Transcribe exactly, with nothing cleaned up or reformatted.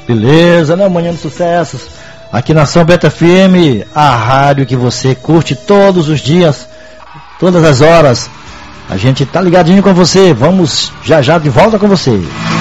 Beleza, né? Manhã de Sucessos. Aqui na São Bento F M, a rádio que você curte todos os dias, todas as horas. A gente tá ligadinho com você. Vamos já já de volta com você.